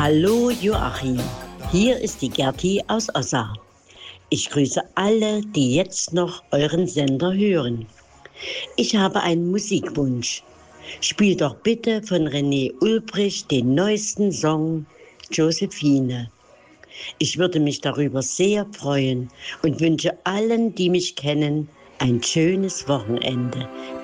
Hallo Joachim, hier ist die Gerti aus Ossa. Ich grüße alle, die jetzt noch euren Sender hören. Ich habe einen Musikwunsch. Spiel doch bitte von René Ulbricht den neuesten Song Josephine. Ich würde mich darüber sehr freuen und wünsche allen, die mich kennen, ein schönes Wochenende.